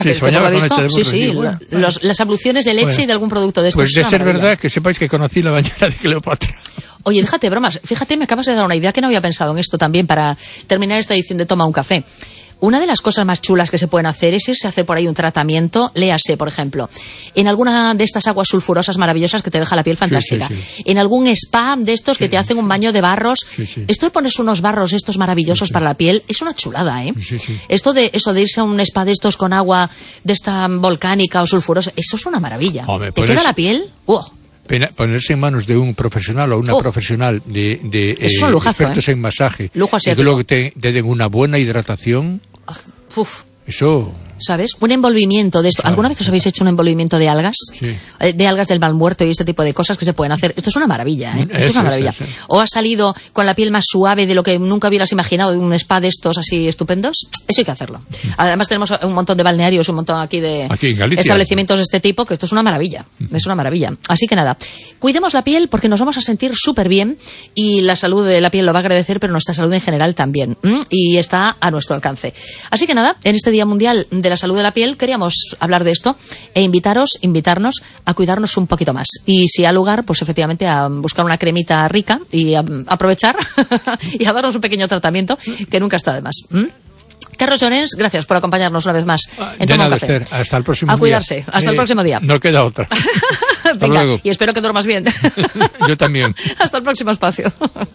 que por lo visto, sí, bueno. las abluciones de leche y de algún producto de estos. Pues de ser verdad, que sepáis que conocí la bañera de Cleopatra. Oye, déjate bromas. Fíjate, me acabas de dar una idea que no había pensado en esto también para terminar esta edición de Toma un Café. Una de las cosas más chulas que se pueden hacer es irse a hacer por ahí un tratamiento, léase, por ejemplo, en alguna de estas aguas sulfurosas maravillosas que te deja la piel fantástica, sí. en algún spa de estos que te hacen un baño de barros. Sí. Esto de ponerse unos barros estos maravillosos para la piel es una chulada, ¿eh? Sí. Esto de irse a un spa de estos con agua de esta volcánica o sulfurosa, eso es una maravilla. Hombre, ¿Te queda la piel? Ponerse en manos de un profesional o una profesional de es un lujazo, expertos en masaje, lujo asiático. y que luego te den una buena hidratación. Eso. ¿Sabes? Un envolvimiento de esto. ¿Alguna vez os habéis hecho un envolvimiento de algas? Sí. De algas del mal muerto y este tipo de cosas que se pueden hacer. Esto es una maravilla, ¿eh? Esto es una maravilla. Sí. O has salido con la piel más suave de lo que nunca hubieras imaginado de un spa de estos así estupendos. Eso hay que hacerlo. Además tenemos un montón de balnearios, un montón aquí en Galicia, establecimientos de este tipo, que esto es una maravilla. Es una maravilla. Así que nada, cuidemos la piel porque nos vamos a sentir súper bien y la salud de la piel lo va a agradecer, pero nuestra salud en general también. Y está a nuestro alcance. Así que nada, en este Día Mundial de la Salud de la Piel queríamos hablar de esto e invitarnos a cuidarnos un poquito más. Y si hay lugar, pues efectivamente a buscar una cremita rica y a aprovechar y a darnos un pequeño tratamiento que nunca está de más. Carlos Llorens, gracias por acompañarnos una vez más en Toma un Café. Hasta el próximo día. A cuidarse. Hasta el próximo día. No queda otra. Venga, luego. Y espero que duermas bien. Yo también. Hasta el próximo espacio.